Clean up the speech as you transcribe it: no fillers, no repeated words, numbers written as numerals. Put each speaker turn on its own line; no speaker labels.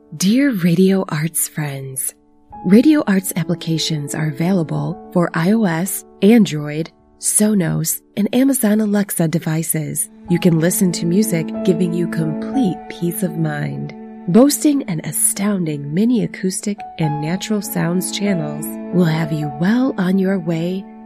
Dear Radio Arts friends, Radio Arts applications are available for iOS, Android, Sonos, and Amazon Alexa devices. You can listen to music giving you complete peace of mind. Boasting an astounding mini acoustic and natural sounds channels will have you well on your way